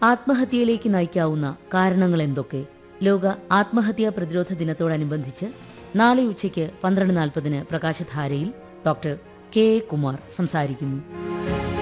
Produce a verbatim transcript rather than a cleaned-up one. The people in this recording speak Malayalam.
ആത്മഹത്യയിലേക്ക് നയിക്കാവുന്ന കാരണങ്ങൾ എന്തൊക്കെ? ലോക ആത്മഹത്യാ പ്രതിരോധ ദിനത്തോടനുബന്ധിച്ച് നാളെ ഉച്ചയ്ക്ക് പന്ത്രണ്ട് നാൽപ്പതിന് പ്രകാശധാരയിൽ ഡോക്ടർ കെ എ കുമാർ സംസാരിക്കുന്നു.